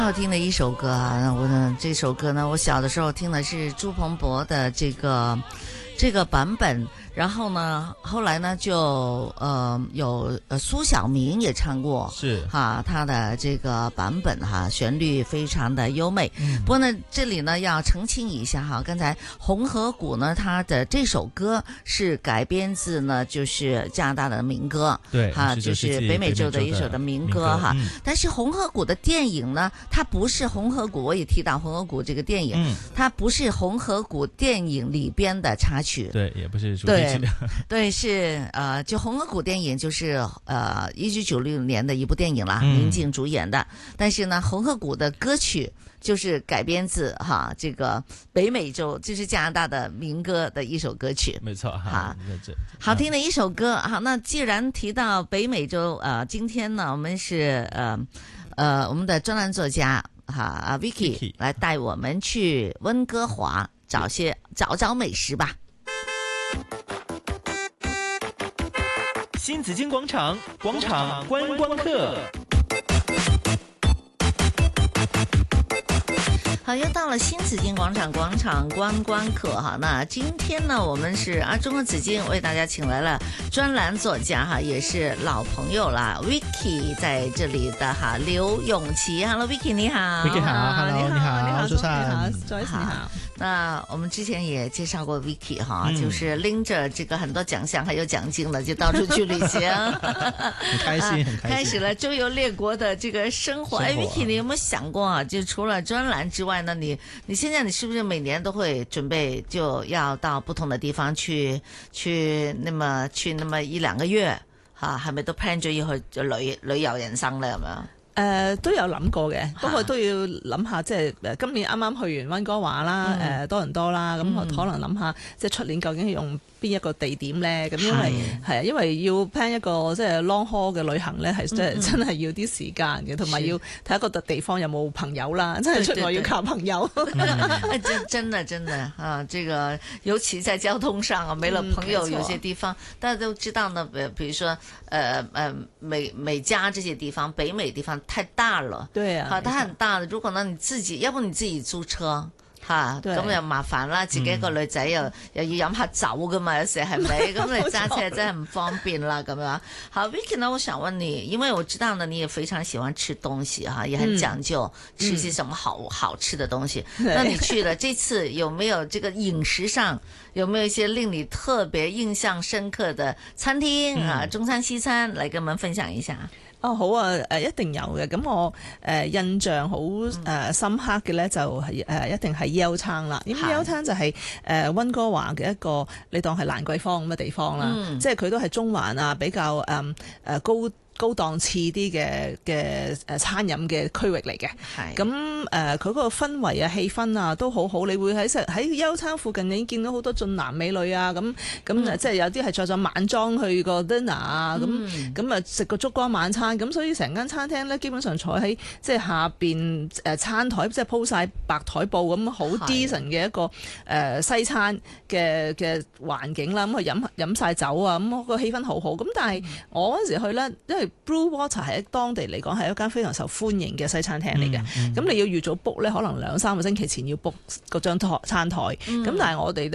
好听的一首歌啊！我呢这首歌呢，我小的时候听的是朱鹏博的这个版本，然后呢，后来呢就有苏小明也唱过， 是哈，他的这个版本哈，旋律非常的优美。不过呢，这里呢要澄清一下哈，刚才红河谷呢，他的这首歌是改编自呢就是加拿大的民歌， 对哈，就是北美洲的一首的民歌哈。但是红河谷的电影呢，它不是红河谷，我也提到红河谷这个电影，它不是红河谷电影里边的插曲， 对，也不是主题曲， 对，是就红河谷电影就是1996年的一部电影啦，林静主演的。但是呢，红河谷的歌曲就是改编自这个北美洲，就是加拿大的民歌的一首歌曲。 没错哈， 好听的一首歌。好，那既然提到北美洲，今天呢，我们是我们的专栏作家Vicky 来带我们去温哥华找找美食吧。 新紫荆广场观光客。 好，又到了新紫荆广场观光客哈。那今天呢，我们是中国紫荆为大家请来了专栏作家哈，也是老朋友啦 ，Vicky 在这里的哈，刘永琪。Hello Vicky 你好 ，Vicky 好 ，Hello 你好， 周善，你好。 那我们之前也介绍过 Vicky 哈，就是拎着这个很多奖项还有奖金的，就到处去旅行， 很开心， 开始了周游列国的这个生活。哎 ，Vicky 你有没有想过啊？就除了专栏之外呢，你现在你是不是每年都会准备就要到不同的地方去那麼1-2個月吓，係咪都 plan 咗要去旅遊人生咧咁樣？ 都有諗過嘅，不過都要諗下，即係今年啱啱去完溫哥華啦，多倫多啦，咁可能諗下，即係出年究竟用邊一個地點咧？咁因為要 plan 一個即係 long haul 嘅旅行咧，係真係要啲時間嘅，同埋要睇一個地方有冇朋友啦，真係出外要靠朋友。 真的啊，這個尤其在交通上啊，沒了朋友，有些地方大家都知道呢，比如說美加這些地方，北美地方太大了， 對啊， 它很大的。如果呢要不你自己租車。咁又麻煩啦，自己一個女仔又要飲下酒噶嘛，有時係咪？咁你揸車真係唔方便啦，咁樣。好 ，Vicky 呢，我想問你，因為我知道呢，你也非常喜歡吃東西哈，也很講究吃些什麼好吃的東西。那你去了這次有沒有這個飲食上有沒有一些令你特別印象深刻的餐廳啊？中餐西餐嚟跟我們分享一下。 哦，好啊，一定有嘅。咁我印象好深刻嘅咧，就係一定係優餐啦。咁優餐就係溫哥華嘅一個，你當係蘭桂坊咁嘅地方啦。即係佢都係中環啊，比較高檔次啲嘅餐飲嘅區域嚟嘅，咁佢嗰個氛圍啊、氣氛啊都好好。你會喺優餐附近已經見到好多俊男美女啊，咁即係有啲係着咗晚裝去個 dinner 啊，咁啊食個燭光晚餐，咁所以成間餐廳咧基本上坐喺即係下邊餐台，即係鋪晒白台布咁好 decent 嘅一個西餐嘅環境啦，咁去飲晒酒啊，咁個氣氛好好。咁但係我嗰陣時去咧，因為Blue Water 喺當地嚟講係一間非常受歡迎嘅西餐廳嚟嘅，咁你要預早 book 咧，可能2-3個星期前要 book 嗰張餐台，咁但係我哋